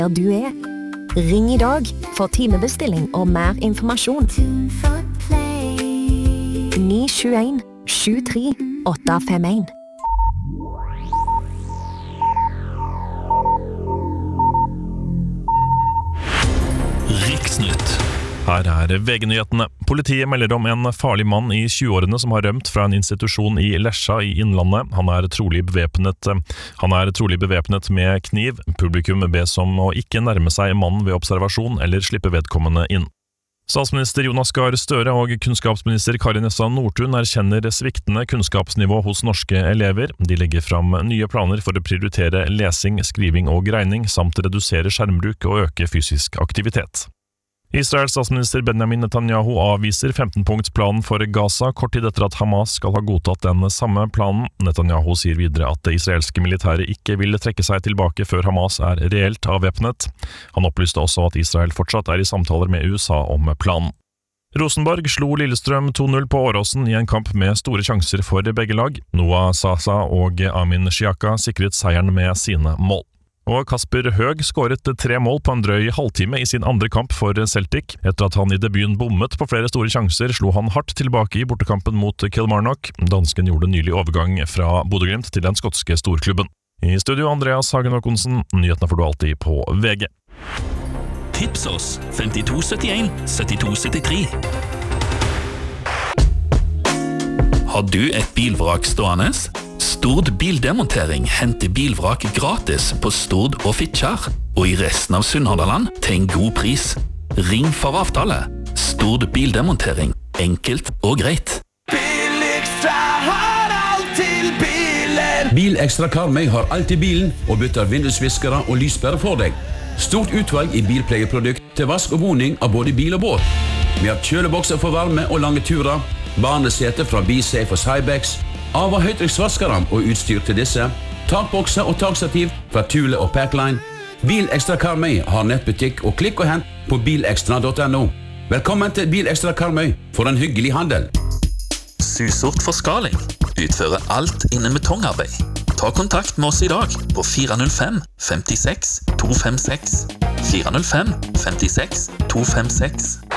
der du er. Ring i dag for timebestilling og mer informasjon. 921 73 851. Riksnytt. Her VG-nyhetene. Politiet melder om en farlig mann i 20-årene som har rømt fra en institusjon i Lesja i Innlandet. Han er trolig bevæpnet med kniv. Publikum bes om å ikke nærme seg mannen ved observasjon eller slippe vedkommende inn. Statsminister Jonas Gahr Støre og kunnskapsminister Kari Nessa Nordtun erkjenner sviktende kunnskapsnivå hos norske elever. De legger fram nye planer for å prioritere lesing, skriving og regning, samt redusere skjermbruk og øke fysisk aktivitet. Israels statsminister Benjamin Netanyahu avviser 15-punktsplanen for Gaza kort tid etter at Hamas skal ha godtatt den samme planen. Netanyahu sier videre at det israelske militæret ikke vil trekke seg tilbake før Hamas er reelt avvæpnet. Han opplyste også at Israel fortsatt er i samtaler med USA om planen. Rosenborg slo Lillestrøm 2-0 på Åråsen i en kamp med store sjanser for begge lag. Noah Sasa og Amin Shyaka sikret seieren med sine mål. Og Kasper Høeg skåret 3 mål på en drøy halvtime i sin andre kamp for Celtic. Etter at han i debuten bommet på flere store sjanser, slo han hardt tilbake i bortekampen mot Kilmarnock. Dansken gjorde nylig overgang fra Bodø/Glimt til den skotske storklubben. I studio Andreas Hagen Håkonsen, nyhetene får du alltid på VG. Tips oss 5271 7273. Har du et bilvrak stående? Stord Bildemontering henter bilvrak gratis på Stord og Fitjar, og i resten av Sunnhordland til en god pris. Ring for avtale. Stord Bildemontering. Enkelt og greit. Bilekstra har alt til bilen. Bilekstra Karmøy har alt til bilen og bytter vindusviskere og lyspærer for deg. Stort utvalg i bilpleieprodukt til vask og boning av både bil og båt. Vi har kjølebokser for varme og lange turer, barnesete fra BeSafe og Cybex, av- og høytrykksvaskere og utstyr til disse, takbokser og takstativ fra Thule og Packline. Bilekstra Karmøy har nettbutikk og klikk og hent på bilekstra.no. Velkommen til Bilekstra Karmøy for en hyggelig handel. Susort Forskaling utfører alt innen betongarbeid. Ta kontakt med oss i dag på 405 56 256. 405 56 256.